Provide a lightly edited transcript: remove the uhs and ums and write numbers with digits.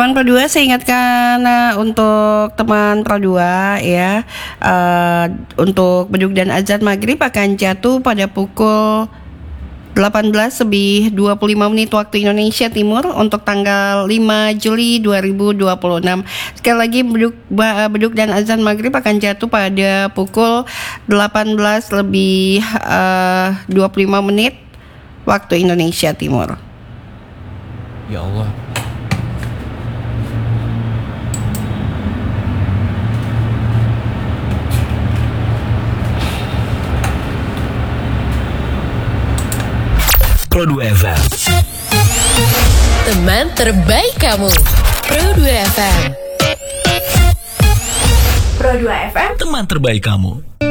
Teman Pro 2, saya ingatkan untuk teman Pro 2 ya, untuk beduk dan azan maghrib akan jatuh pada pukul 18:25 waktu Indonesia Timur untuk tanggal 5 Juli 2026. Sekali lagi, beduk dan azan maghrib akan jatuh pada pukul 18:25 waktu Indonesia Timur. Ya Allah. Pro 2 FM. Teman terbaik kamu. Pro 2 FM. Pro 2 FM. Teman terbaik kamu.